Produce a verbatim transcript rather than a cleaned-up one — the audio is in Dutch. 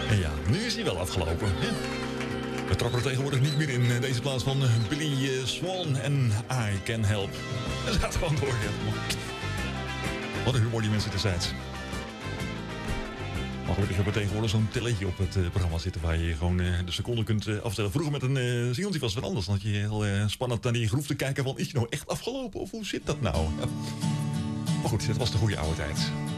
En ja, nu is hij wel afgelopen. Ja. We trappen er tegenwoordig niet meer in deze plaats van Billy Swan en I Can Help. En ze gaat gewoon door. Ja. Wat een humor die mensen destijds. Maar gelukkig hebben we tegenwoordig zo'n telletje op het uh, programma zitten... waar je gewoon uh, de seconde kunt uh, afstellen. Vroeger met een uh, singeltje was het wat anders. Dan had je heel uh, spannend naar die groef te kijken van... is je nou echt afgelopen of hoe zit dat nou? Ja. Maar goed, het was de goede oude tijd.